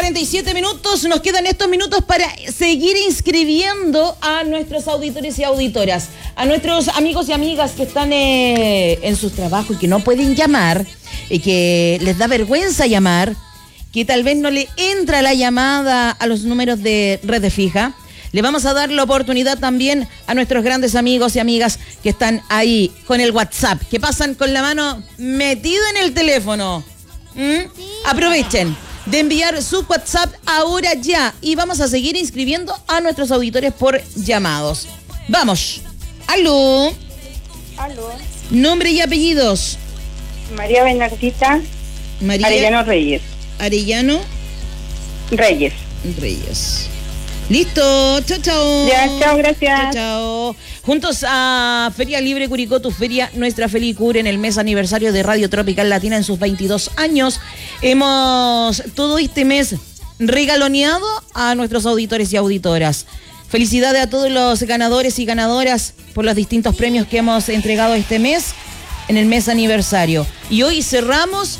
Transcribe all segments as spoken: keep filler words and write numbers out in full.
cuarenta y siete minutos, nos quedan estos minutos para seguir inscribiendo a nuestros auditores y auditoras, a nuestros amigos y amigas que están eh, en sus trabajos y que no pueden llamar, y que les da vergüenza llamar, que tal vez no le entra la llamada a los números de red fija. Le vamos a dar la oportunidad también a nuestros grandes amigos y amigas que están ahí con el WhatsApp, que pasan con la mano metida en el teléfono. ¿Mm? Sí. Aprovechen de enviar su WhatsApp ahora ya y vamos a seguir inscribiendo a nuestros auditores por llamados. Vamos. Aló. Aló. Nombre y apellidos. María Bernardita. María Arellano Reyes. Arellano Reyes. Reyes. Listo, chao, chao. Ya, chao, gracias. Chao, chao. Juntos a Feria Libre Curicó, tu feria, nuestra Felicur, en el mes aniversario de Radio Tropical Latina en sus veintidós años. Hemos todo este mes regaloneado a nuestros auditores y auditoras. Felicidades a todos los ganadores y ganadoras por los distintos premios que hemos entregado este mes, en el mes aniversario. Y hoy cerramos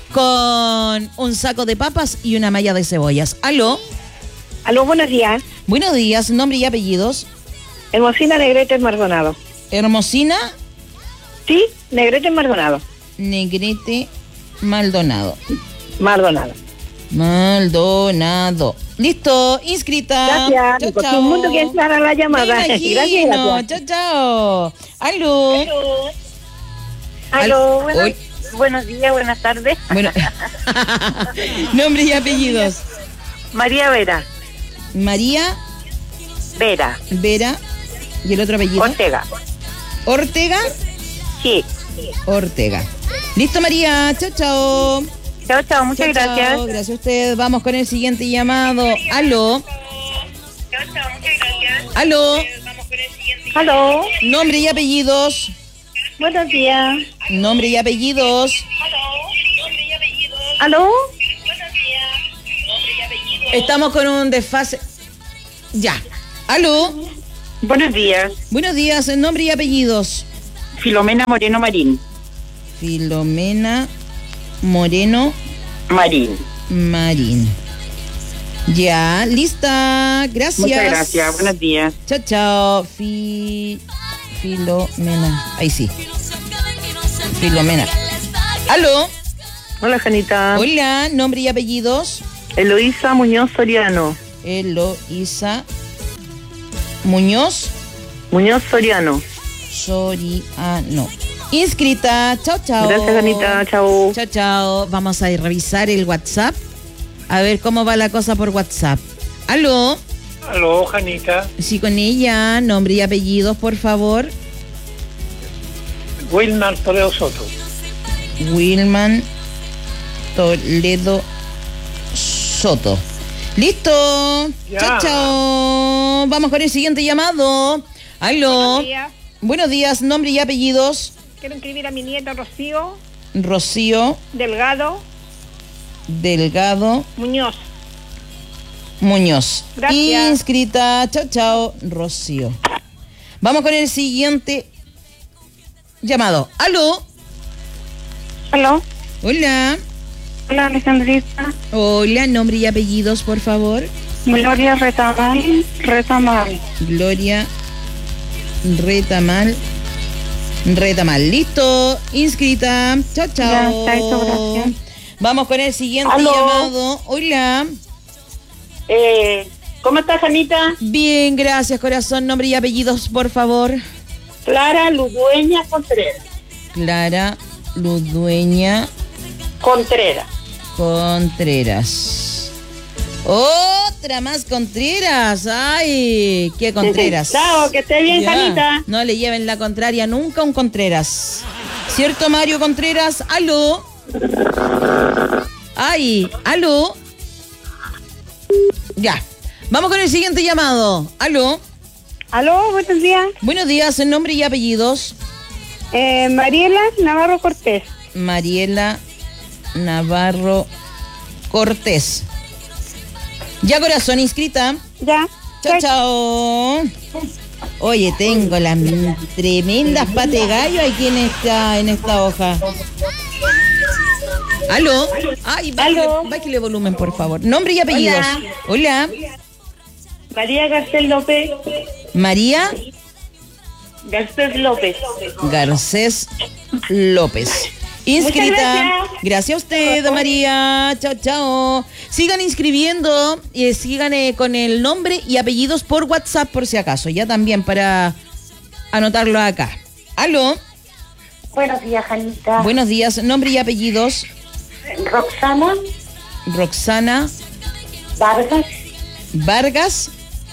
con un saco de papas y una malla de cebollas. Aló. Aló, buenos días. Buenos días, nombre y apellidos. Hermosina Negrete Maldonado. Hermosina. Sí, Negrete Maldonado. Negrete Maldonado. Maldonado. Maldonado. Listo, inscrita. Gracias. Chao, Porque chao. un mundo que entra a la llamada. Me imagino. Gracias, Chao, gracias. chao. Aló. Aló. Aló, buenos, Hoy- buenos días, buenas tardes. Bueno. Nombre y apellidos. María Vera. María Vera. Vera. ¿Y el otro apellido? Ortega. Ortega. Sí. Ortega. Listo, María. Chao, chao. Chao, chao, muchas Chao, gracias. chao. Gracias a usted. Vamos con el siguiente llamado. Aló. Chao, chao, muchas gracias. Aló. Aló. Nombre y apellidos. Buenos días. Nombre y apellidos. Aló. Estamos con un desfase. Ya. Aló. Buenos días. Buenos días. Nombre y apellidos. Filomena Moreno Marín. Filomena Moreno Marín. Marín. Ya, lista. Gracias. Muchas gracias. Buenos días. Chao, chao. Fi... Filomena. Ahí sí. Filomena. Aló. Hola, Janita. Hola. Nombre y apellidos. Eloísa Muñoz Soriano. Eloísa Muñoz Muñoz Soriano. Soriano. Inscrita. Chao, chao. Gracias, Janita. Chao. Chao, chao. Vamos a revisar el WhatsApp. A ver cómo va la cosa por WhatsApp. Aló. Aló, Janita. Sí, con ella. Nombre y apellidos, por favor. Wilmar Toledo Soto. Wilman Toledo Soto. Listo. Ya. Chao, chao. Vamos con el siguiente llamado. Aló. Buenos días. Buenos días. Nombre y apellidos. Quiero inscribir a mi nieta Rocío Rocío Delgado Delgado Muñoz. Muñoz. Gracias. Inscrita. Chao, chao, Rocío. Vamos con el siguiente llamado. Aló. Aló. Hola. Hola, Alejandrita. Hola, nombre y apellidos, por favor. Gloria Retamal. Retamal. Gloria Retamal. Retamal. Listo. Inscrita. Chao, chao. Ya, está hecho, gracias. Vamos con el siguiente Aló. llamado. Hola. Eh, ¿Cómo estás, Janita? Bien, gracias, corazón. Nombre y apellidos, por favor. Clara Ludueña Contreras. Clara Ludueña Contreras. Contreras. Otra más Contreras. Ay, qué Contreras. Chao, que esté bien, Ya. Janita. No le lleven la contraria nunca a un Contreras. ¿Cierto, Mario Contreras? Aló. Ay, aló. Ya. Vamos con el siguiente llamado. Aló. Aló, buenos días. Buenos días, en nombre y apellidos. Eh, Mariela Navarro Cortés. Mariela Navarro Cortés. Ya, corazón, inscrita. Ya. Chao, chao. Oye, tengo las tremendas patas de gallo aquí en esta, en esta hoja. ¿Aló? Ay, bájale, Aló. bájale volumen, por favor. Nombre y apellidos. Hola. María Garcés López. María Garcés López. Garcés López. Inscrita. Muchas gracias. Gracias a usted, María. Chao, chao. Sigan inscribiendo y sigan eh, con el nombre y apellidos por WhatsApp, por si acaso. Ya también para anotarlo acá. ¿Aló? Buenos días, Janita. Buenos días. Nombre y apellidos. Roxana Roxana Vargas Vargas.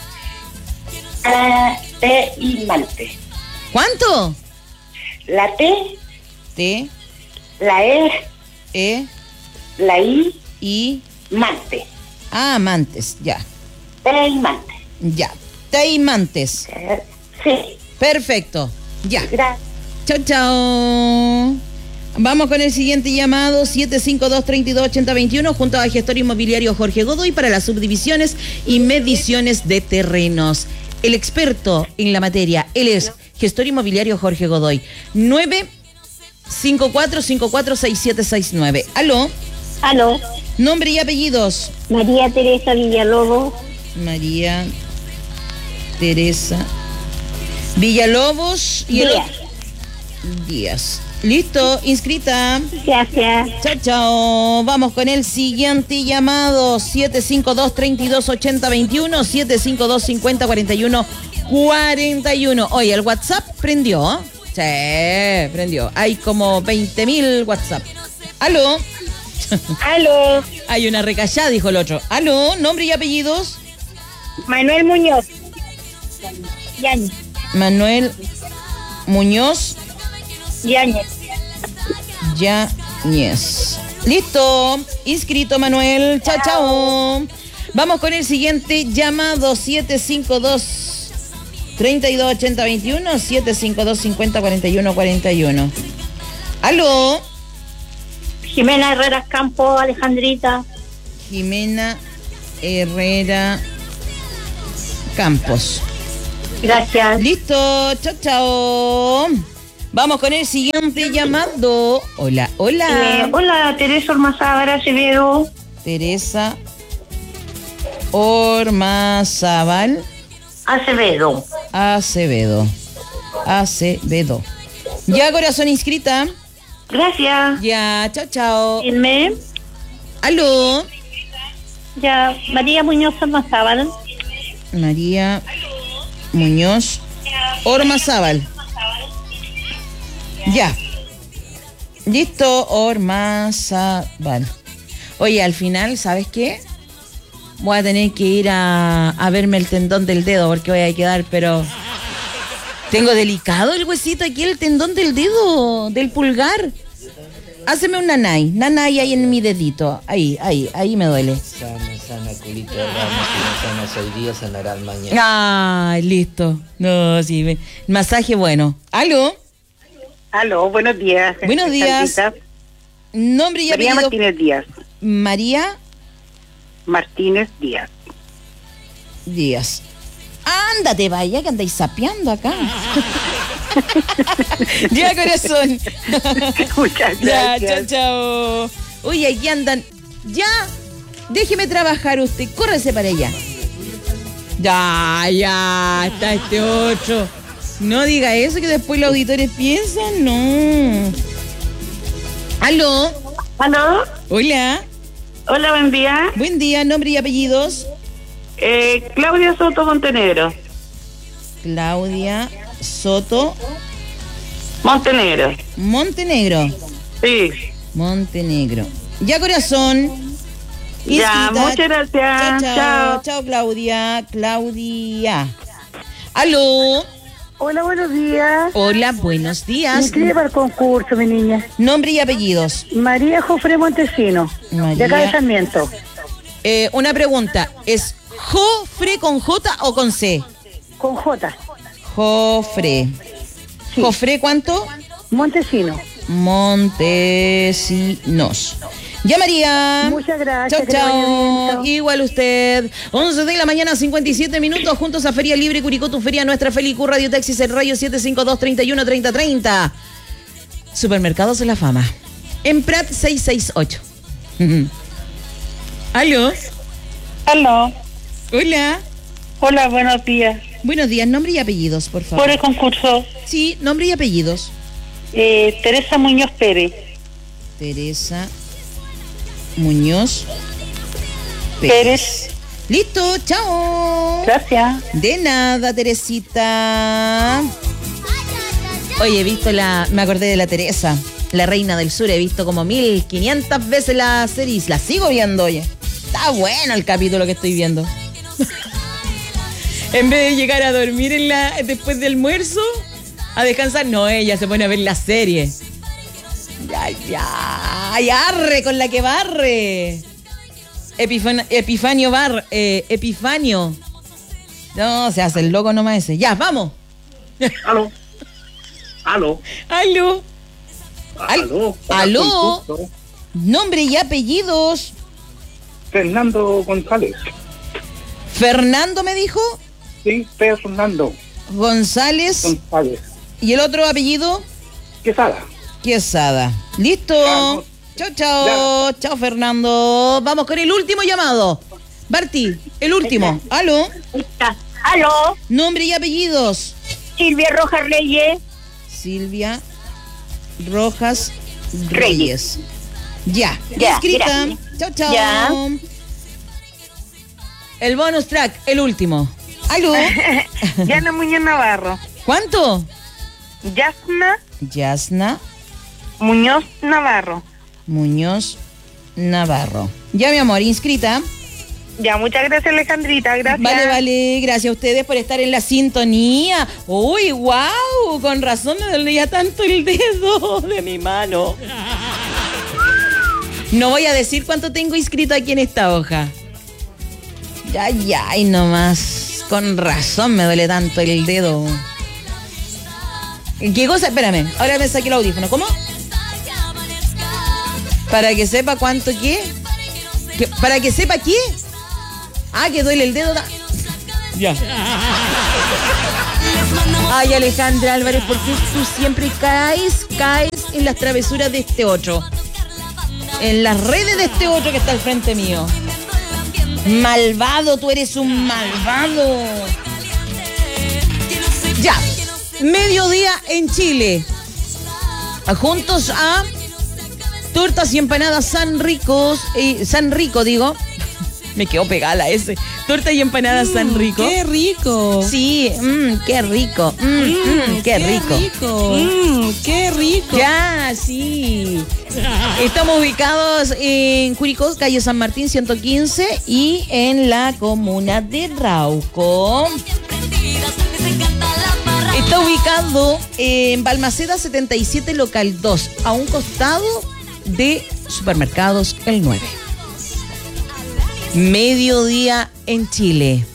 eh, T y Mante. ¿Cuánto? La T, T, la E, E, la I, I. Mante. Ah, amantes. Ya. T y Mante. Ya. Teimantes. Eh, sí, Perfecto. Ya. gracias. Chao, chao. Vamos con el siguiente llamado, siete cinco dos, tres dos, ocho cero dos uno, junto al gestor inmobiliario Jorge Godoy para las subdivisiones y mediciones de terrenos. El experto en la materia, él es gestor inmobiliario Jorge Godoy. nueve cinco cuatro, cinco cuatro seis siete seis nueve. ¿Aló? Aló, Nombre y apellidos. María Teresa Villalobos. María Teresa Villalobos y el Díaz. otro- Díaz. Listo, inscrita. Gracias. Chao, chao. Vamos con el siguiente llamado. siete cinco dos, tres dos, ocho cero dos uno, siete cinco dos, cinco cero, cuatro uno, cuatro uno. Oye, el WhatsApp prendió. Sí, prendió. Hay como veinte mil WhatsApp. ¿Aló? Aló, Hay una recallada, dijo el otro. ¿Aló? ¿Nombre y apellidos? Manuel Muñoz. Yañez. Manuel Muñoz Yañez. Yáñez. Listo. Inscrito, Manuel. Chao, chao. Vamos con el siguiente llamado. siete cinco dos, tres dos, ocho cero dos uno, siete cinco dos, cinco cero, cuatro uno, cuatro uno. ¿Aló? Jimena Herrera Campo, Alejandrita. Jimena Herrera Campos. Gracias. Listo. Chao, chao. Vamos con el siguiente llamado. Hola, hola. Eh, hola, Teresa Ormazábal Acevedo. Teresa Ormazábal Acevedo. Acevedo. Acevedo. Ya, corazón, inscrita. Gracias. Ya, chao, chao. Dime. Aló. Ya, María Muñoz Ormazábal. María Muñoz Ormazábal. Ya. Listo, Ormazábal. Oye, al final, ¿sabes qué? Voy a tener que ir a, a verme el tendón del dedo porque voy a quedar, pero... Tengo delicado el huesito aquí, el tendón del dedo, del pulgar. Háceme un nanay, nanay ahí en mi dedito. Ahí, ahí, ahí me duele. Sana, sana, culito de rama, si no sanas hoy día, sanarán mañana. Ay, listo. No, sí, me- masaje bueno. ¿Aló? Aló, buenos días. Buenos días. Santita. Nombre y María apellido. Martínez Díaz. María Martínez Díaz. Díaz. Ándate, vaya, que andáis sapeando acá. Ya, corazón. Muchas Ya, chao, gracias. chao. Uy, aquí andan. Ya, déjeme trabajar usted. Córrese para allá. Ya, ya, está este otro. No diga eso que después los auditores piensan. No. Aló. Aló. Hola. Hola, buen día. Buen día, nombre y apellidos. Eh, Claudia Soto Montenegro. Claudia Soto Montenegro. Montenegro. Sí. Montenegro. Ya, corazón. Ya, Inscrita. muchas gracias. Chao, chao. Chao. Chao, Claudia. Claudia. Aló. Hola, buenos días. Hola, buenos Me días. inscribe para el concurso, mi niña. Nombre y apellidos. María Jofre Montesino, María. de acá de Sarmiento. Eh, una pregunta. ¿Es Jofre con J o con C? Con J. Jofre. Sí. ¿Jofre cuánto? Montesino. Montesinos. Ya, María. Muchas gracias, Chao, que le vaya bien, chao. chao. Igual usted. once de la mañana, cincuenta y siete minutos, juntos a Feria Libre Curicó, tu feria, nuestra Felicu Radio Taxis, el rayo siete cinco dos, tres uno, tres cero tres cero. Supermercados de la Fama. En Prat seiscientos sesenta y ocho. ¿Aló? Aló. Hola. Hola, buenos días. Buenos días, nombre y apellidos, por favor. Por el concurso, Sí, nombre y apellidos. eh, Teresa Muñoz Pérez. Teresa Muñoz Pérez. Pérez. Listo, chao. Gracias. De nada, Teresita. Oye, he visto la... Me acordé de la Teresa, la reina del sur. He visto como mil quinientas veces la serie. La sigo viendo, oye. Está bueno el capítulo que estoy viendo. En vez de llegar a dormir en la, después del almuerzo, a descansar, no, ella se pone a ver la serie. Ya, ya, ya, arre con la que barre. Epifan, Epifanio Bar, eh, Epifanio. No, se hace el loco nomás ese. Ya, vamos. Aló. Aló. Aló. Al- Aló. Aló. Nombre y apellidos. Fernando González. Fernando me dijo. Sí, Fernando González. González. ¿Y el otro apellido? Quesada. Quesada. Listo. Vamos. Chao, chao. Chao, Fernando. Vamos con el último llamado. Barty, el último. Aló. Aló, Nombre y apellidos. Silvia Rojas Reyes. Silvia Rojas Reyes. Reyes. Ya. Ya, Inscrita. Chao, chao. Ya. El bonus track, el último. Aló. Yana Muñoz Navarro. ¿Cuánto? Yasna Yasna Muñoz Navarro. Muñoz Navarro. Ya, mi amor, inscrita. Ya, muchas gracias, Alejandrita. Gracias. Vale, vale, gracias a ustedes por estar en la sintonía. Uy, wow, con razón me dolía tanto el dedo de mi mano. No voy a decir cuánto tengo inscrito aquí en esta hoja. Ya, ya, y nomás. Con razón me duele tanto el dedo. ¿Qué cosa? Espérame, ahora me saqué el audífono. ¿Cómo? Para que sepa cuánto qué. ¿Qué? ¿Para que sepa qué? Ah, que duele el dedo. Da... Ya. Ay, Alejandra Álvarez, ¿por qué tú siempre caes, caes en las travesuras de este otro? En las redes de este otro que está al frente mío. Malvado, tú eres un malvado. Ya. Mediodía en Chile. Juntos a Tortas y Empanadas San Ricos. Eh, San Rico, digo. Me quedó pegada la S. Torta y empanadas mm, San Rico. ¡Qué rico! Sí, mmm, qué rico. Mm, mm, qué, qué rico. rico. Mm, ¡Qué rico! Ya, sí. Estamos ubicados en Curicó, calle San Martín ciento quince y en la comuna de Rauco. Está ubicado en Balmaceda setenta y siete, local dos, a un costado de Supermercados El nueve. Mediodía en Chile.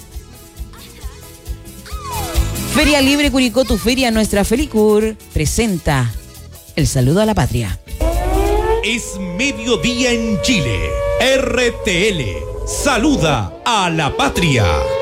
Feria Libre Curicó, tu feria, nuestra Felicur, presenta el saludo a la patria. Es mediodía en Chile. R T L saluda a la patria.